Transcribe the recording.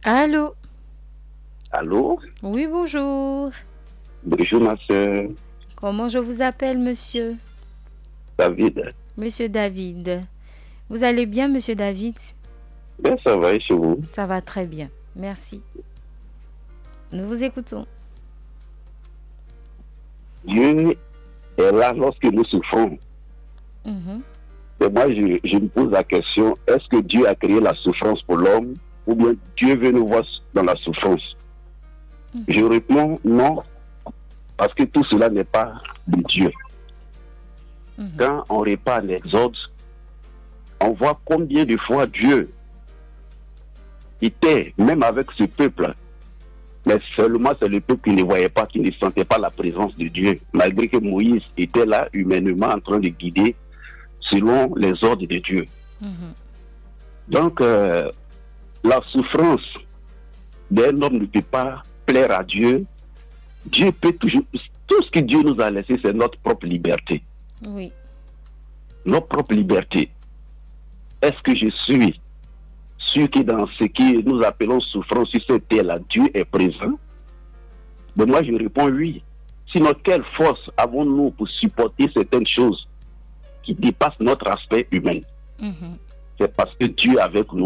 Allô? Allô? Oui, bonjour. Bonjour ma soeur, Comment je vous appelle, monsieur? David. Monsieur David. Vous allez bien, monsieur David? Ben ça va et chez vous? Ça va très bien. Merci. Nous vous écoutons. Dieu est là lorsque nous souffrons. Mhm. Et moi, je me pose la question, est-ce que Dieu a créé la souffrance pour l'homme ou bien Dieu veut nous voir dans la souffrance? Je réponds non, parce que tout cela n'est pas de Dieu. Quand on répare l'Exode, on voit combien de fois Dieu était, même avec ce peuple, mais seulement c'est le peuple qui ne voyait pas, qui ne sentait pas la présence de Dieu, malgré que Moïse était là humainement en train de guider selon les ordres de Dieu. Donc, la souffrance d'un homme ne peut pas plaire à Dieu. Dieu peut toujours... Tout ce que Dieu nous a laissé, c'est notre propre liberté. Oui. Notre propre liberté. Est-ce que je suis sûr que dans ce que nous appelons souffrance sur cette terre-là, Dieu est présent? Mais moi, je réponds oui. Sinon, quelle force avons-nous pour supporter certaines choses qui dépassent notre aspect humain? C'est parce que Dieu est avec nous.